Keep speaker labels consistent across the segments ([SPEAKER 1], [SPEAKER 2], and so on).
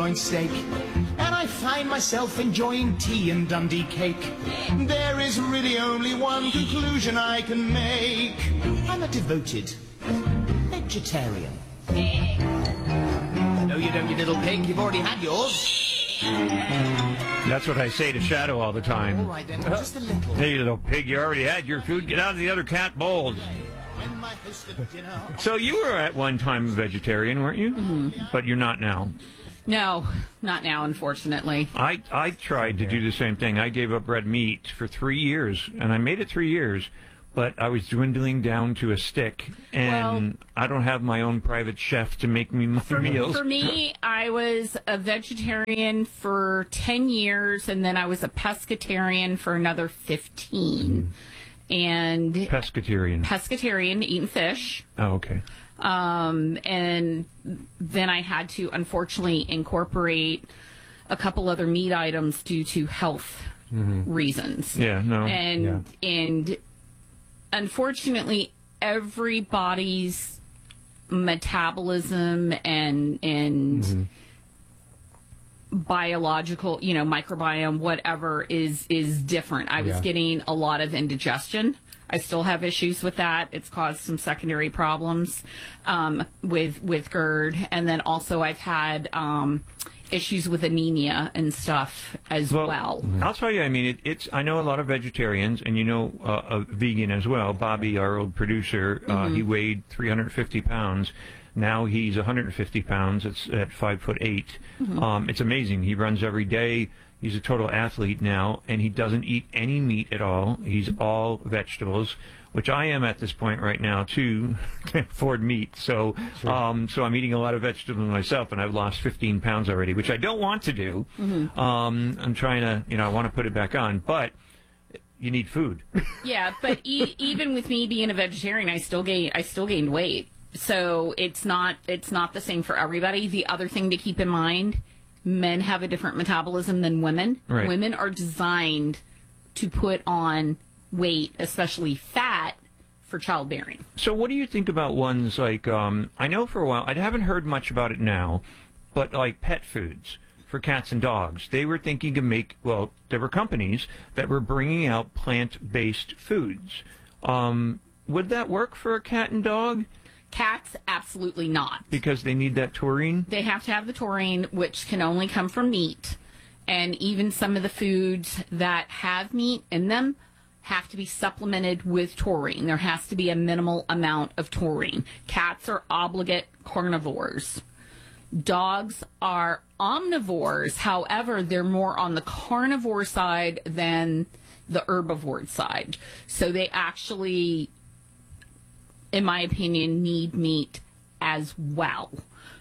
[SPEAKER 1] sirloin steak, and I find myself enjoying tea and Dundee cake. There is really only one conclusion I can make. I'm a devoted vegetarian. No, you don't, you little pig. You've already had yours.
[SPEAKER 2] That's what I say to Shadow all the time.
[SPEAKER 1] All right, then, just a little.
[SPEAKER 2] Hey, you little pig, you already had your food. Get out of the other cat bowls. So you were at one time a vegetarian, weren't you?
[SPEAKER 3] Mm-hmm.
[SPEAKER 2] But you're not now.
[SPEAKER 3] No, not now, unfortunately.
[SPEAKER 2] I tried to do the same thing. I gave up red meat for 3 years, and I made it 3 years, but I was dwindling down to a stick, and I don't have my own private chef to make me my meals.
[SPEAKER 3] For me, I was a vegetarian for 10 years, and then I was a pescatarian for another 15. And pescatarian, eating fish.
[SPEAKER 2] Oh, okay.
[SPEAKER 3] And then I had to, unfortunately, incorporate a couple other meat items due to health reasons.
[SPEAKER 2] Yeah, no.
[SPEAKER 3] And unfortunately, everybody's metabolism and biological, microbiome, whatever, is different. I was getting a lot of indigestion. I still have issues with that. It's caused some secondary problems with GERD. And then also I've had issues with anemia and stuff as well.
[SPEAKER 2] I'll tell you, I mean, I know a lot of vegetarians, and a vegan as well. Bobby, our old producer, he weighed 350 pounds. Now he's 150 pounds. It's at 5'8". It's amazing. He runs every day. He's a total athlete now, and he doesn't eat any meat at all. He's all vegetables, which I am at this point right now too. Can't afford meat, so so I'm eating a lot of vegetables myself, and I've lost 15 pounds already, which I don't want to do. I'm trying to, I want to put it back on, but you need food.
[SPEAKER 3] Yeah, but even with me being a vegetarian, I still gained weight. So it's not the same for everybody. The other thing to keep in mind, men have a different metabolism than women.
[SPEAKER 2] Right.
[SPEAKER 3] Women are designed to put on weight, especially fat, for childbearing.
[SPEAKER 2] So what do you think about ones like, I know for a while, I haven't heard much about it now, but like pet foods for cats and dogs. They were thinking to there were companies that were bringing out plant-based foods. Would that work for a cat and dog?
[SPEAKER 3] Cats, absolutely not.
[SPEAKER 2] Because they need that taurine?
[SPEAKER 3] They have to have the taurine, which can only come from meat. And even some of the foods that have meat in them have to be supplemented with taurine. There has to be a minimal amount of taurine. Cats are obligate carnivores. Dogs are omnivores. However, they're more on the carnivore side than the herbivore side. So they actually, in my opinion, need meat as well.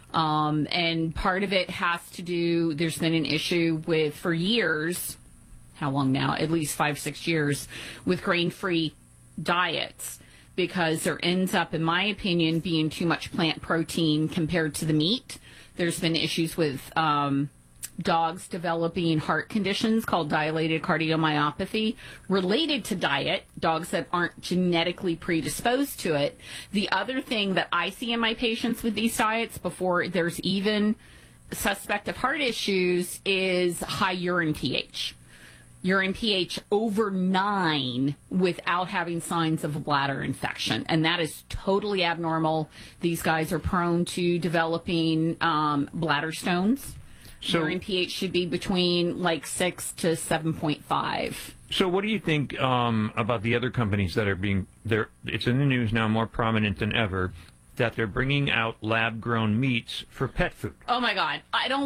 [SPEAKER 3] And part of it has to do, there's been an issue with, for years, how long now? At least 5-6 years, with grain-free diets, because there ends up, in my opinion, being too much plant protein compared to the meat. There's been issues with dogs developing heart conditions called dilated cardiomyopathy related to diet, dogs that aren't genetically predisposed to it. The other thing that I see in my patients with these diets before there's even suspect of heart issues is high urine pH. Urine pH over 9 without having signs of a bladder infection. And that is totally abnormal. These guys are prone to developing bladder stones. So, urine pH should be between 6 to 7.5.
[SPEAKER 2] So what do you think about the other companies that are it's in the news now, more prominent than ever, that they're bringing out lab-grown meats for pet food?
[SPEAKER 3] Oh, my God.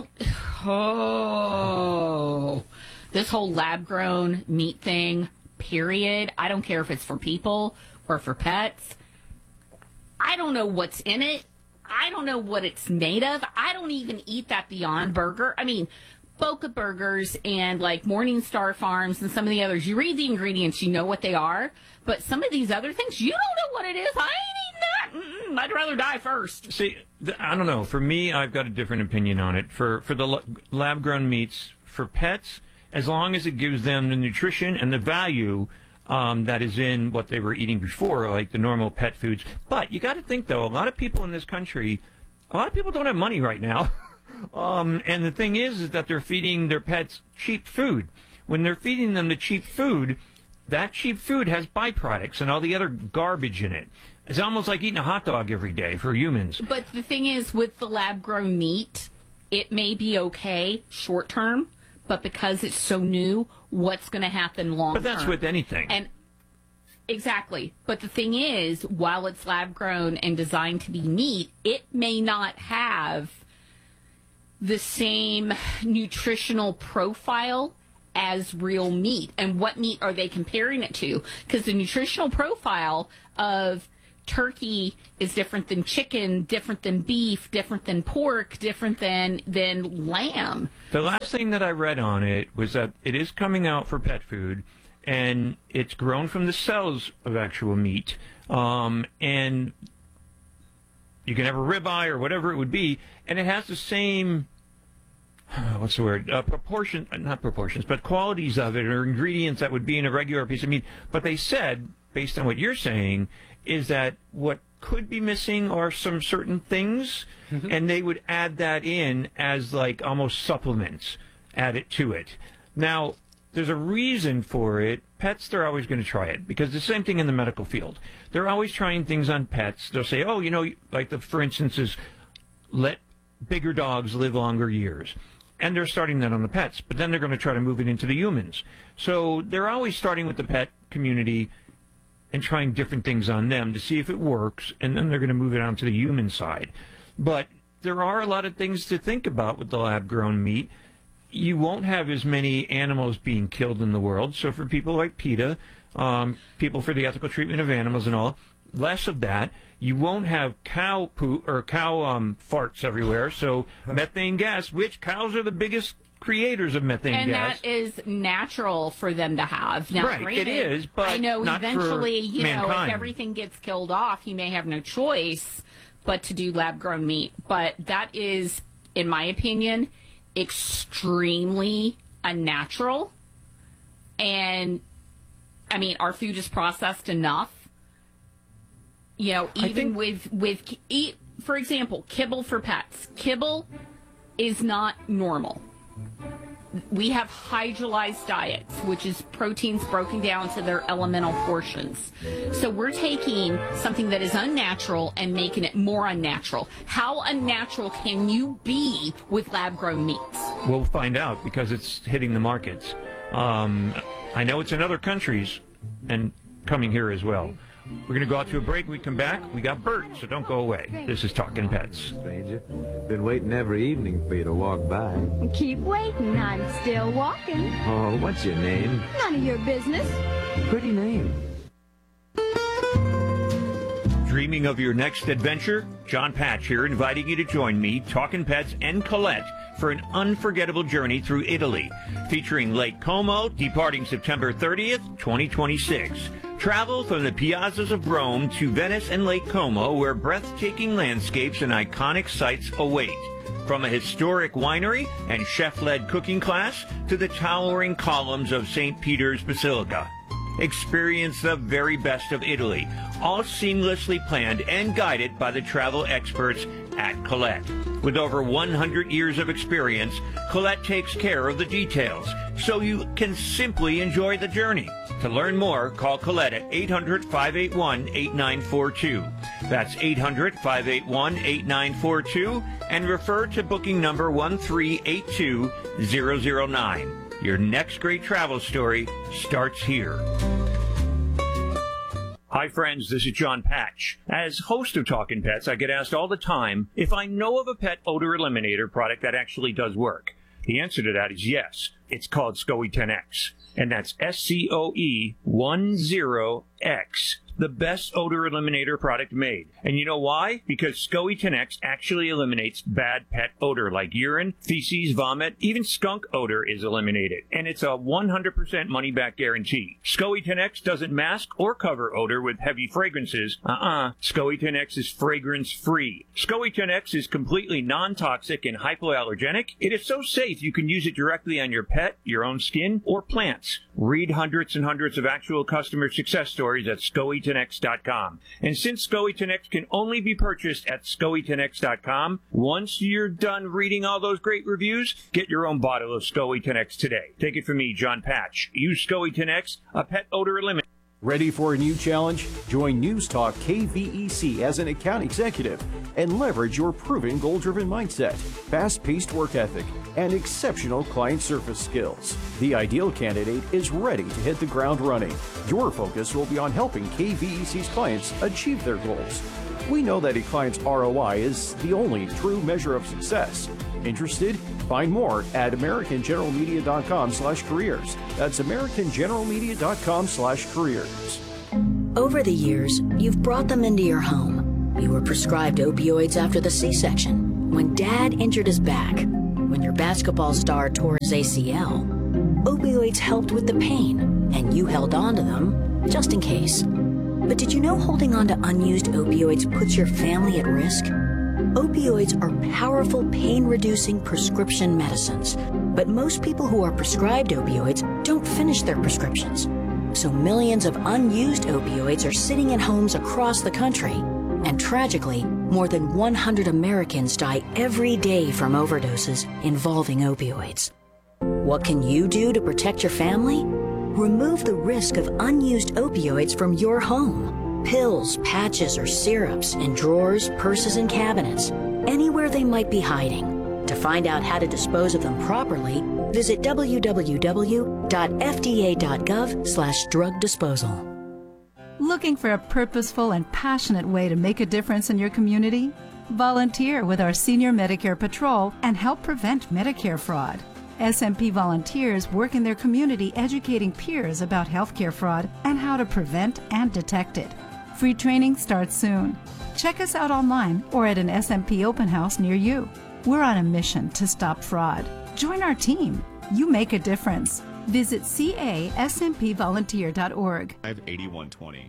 [SPEAKER 3] This whole lab-grown meat thing, period. I don't care if it's for people or for pets. I don't know what's in it. I don't know what it's made of. I don't even eat that Beyond Burger. I mean, Boca Burgers and Morningstar Farms and some of the others, you read the ingredients, you know what they are. But some of these other things, you don't know what it is. I ain't eating that. I'd rather die first.
[SPEAKER 2] See, I don't know. For me, I've got a different opinion on it. For the lab-grown meats, for pets, as long as it gives them the nutrition and the value that is in what they were eating before, like the normal pet foods. But you got to think, though, a lot of people in this country, a lot of people don't have money right now. And the thing is that they're feeding their pets cheap food. When they're feeding them the cheap food, that cheap food has byproducts and all the other garbage in it. It's almost like eating a hot dog every day for humans.
[SPEAKER 3] But the thing is, with the lab-grown meat, it may be okay short term, but because it's so new, what's going to happen long term?
[SPEAKER 2] But that's with anything.
[SPEAKER 3] And exactly. But the thing is, while it's lab-grown and designed to be meat, it may not have the same nutritional profile as real meat. And what meat are they comparing it to? Because the nutritional profile of turkey is different than chicken, different than beef, different than pork, different than lamb.
[SPEAKER 2] The last thing that I read on it was that it is coming out for pet food, and it's grown from the cells of actual meat. And you can have a ribeye or whatever it would be, and it has the same, what's the word, not proportions, but qualities of it or ingredients that would be in a regular piece of meat. But they said, based on what you're saying, is that what could be missing are some certain things, and they would add that in as like almost supplements, add it to it. Now, there's a reason for it. Pets, they're always going to try it, because the same thing in the medical field. They're always trying things on pets. They'll say, oh, like for instance, is let bigger dogs live longer years. And they're starting that on the pets, but then they're going to try to move it into the humans. So they're always starting with the pet community and trying different things on them to see if it works, and then they're going to move it on to the human side. But there are a lot of things to think about with the lab-grown meat. You won't have as many animals being killed in the world. So for people like PETA, people for the ethical treatment of animals and all, less of that. You won't have cow poo or cow farts everywhere. So methane gas, which cows are the biggest creators of methane gas.
[SPEAKER 3] And that is natural for them to have. Now,
[SPEAKER 2] right,
[SPEAKER 3] granted,
[SPEAKER 2] it is, but
[SPEAKER 3] I know
[SPEAKER 2] not
[SPEAKER 3] eventually,
[SPEAKER 2] for
[SPEAKER 3] if
[SPEAKER 2] mankind.
[SPEAKER 3] everything gets killed off, you may have no choice but to do lab-grown meat. But that is, in my opinion, extremely unnatural. And, I mean, our food is processed enough. Even for example, kibble for pets. Kibble is not normal. We have hydrolyzed diets, which is proteins broken down to their elemental portions. So we're taking something that is unnatural and making it more unnatural. How unnatural can you be with lab-grown meats?
[SPEAKER 2] We'll find out, because it's hitting the markets. I know it's in other countries and coming here as well. We're going to go out to a break. When we come back, we got Bert, so don't go away. This is Talking Pets.
[SPEAKER 4] Stranger, been waiting every evening for you to walk by.
[SPEAKER 5] Keep waiting. I'm still walking.
[SPEAKER 4] Oh, what's your name?
[SPEAKER 5] None of your business.
[SPEAKER 4] Pretty name.
[SPEAKER 2] Dreaming of your next adventure? John Patch here, inviting you to join me, Talking Pets, and Colette for an unforgettable journey through Italy, featuring Lake Como, departing September 30th, 2026. Travel from the piazzas of Rome to Venice and Lake Como, where breathtaking landscapes and iconic sights await. From a historic winery and chef-led cooking class to the towering columns of St. Peter's Basilica. Experience the very best of Italy, all seamlessly planned and guided by the travel experts at Colette. With over 100 years of experience, Colette takes care of the details, so you can simply enjoy the journey. To learn more, call Colette at 800-581-8942. That's 800-581-8942, and refer to booking number 1382009. Your next great travel story starts here. Hi friends, this is John Patch. As host of Talking Pets, I get asked all the time if I know of a pet odor eliminator product that actually does work. The answer to that is yes. It's called SCOE 10X, and that's SCOE 10X. The best odor eliminator product made. And you know why? Because SCOE 10X actually eliminates bad pet odor like urine, feces, vomit, even skunk odor is eliminated. And it's a 100% money-back guarantee. SCOE 10X doesn't mask or cover odor with heavy fragrances. SCOE 10X is fragrance-free. SCOE 10X is completely non-toxic and hypoallergenic. It is so safe you can use it directly on your pet, your own skin, or plants. Read hundreds and hundreds of actual customer success stories at SCOE SCOE10X.com. And since SCOE10X can only be purchased at SCOE10X.com, once you're done reading all those great reviews, get your own bottle of SCOE10X today. Take it from me, John Patch. Use SCOE10X, a pet odor eliminator.
[SPEAKER 6] Ready for a new challenge? Join News Talk KVEC as an account executive and leverage your proven goal-driven mindset, fast-paced work ethic, and exceptional client service skills. The ideal candidate is ready to hit the ground running. Your focus will be on helping KVEC's clients achieve their goals. We know that a client's ROI is the only true measure of success. Interested? Find more at AmericanGeneralMedia.com/careers. That's AmericanGeneralMedia.com/careers.
[SPEAKER 7] Over the years, you've brought them into your home. You were prescribed opioids after the C-section, when Dad injured his back, when your basketball star tore his ACL. Opioids helped with the pain, and you held on to them just in case. But did you know holding on to unused opioids puts your family at risk? Opioids are powerful pain-reducing prescription medicines, but most people who are prescribed opioids don't finish their prescriptions. So millions of unused opioids are sitting in homes across the country. And tragically, more than 100 Americans die every day from overdoses involving opioids. What can you do to protect your family? Remove the risk of unused opioids from your home. Pills, patches, or syrups in drawers, purses, and cabinets, anywhere they might be hiding. To find out how to dispose of them properly, visit www.fda.gov/drug disposal.
[SPEAKER 8] Looking for a purposeful and passionate way to make a difference in your community? Volunteer with our Senior Medicare Patrol and help prevent Medicare fraud. SMP volunteers work in their community educating peers about healthcare fraud and how to prevent and detect it. Free training starts soon. Check us out online or at an SMP open house near you. We're on a mission to stop fraud. Join our team. You make a difference. Visit caSMPvolunteer.org.
[SPEAKER 9] 8120.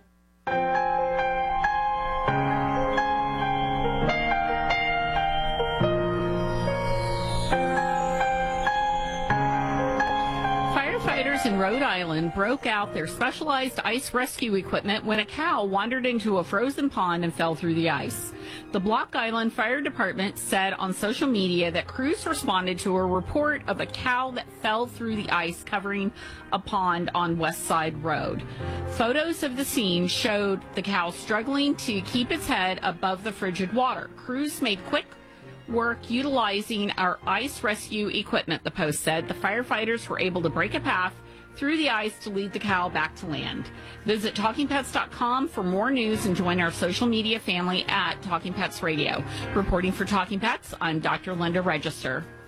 [SPEAKER 3] Firefighters in Rhode Island broke out their specialized ice rescue equipment when a cow wandered into a frozen pond and fell through the ice. The Block Island Fire Department said on social media that crews responded to a report of a cow that fell through the ice covering a pond on West Side Road. Photos of the scene showed the cow struggling to keep its head above the frigid water. Crews made quick work utilizing our ice rescue equipment, the Post said. The firefighters were able to break a path through the ice to lead the cow back to land. Visit TalkingPets.com for more news and join our social media family at Talking Pets Radio. Reporting for Talking Pets, I'm Dr. Linda Register.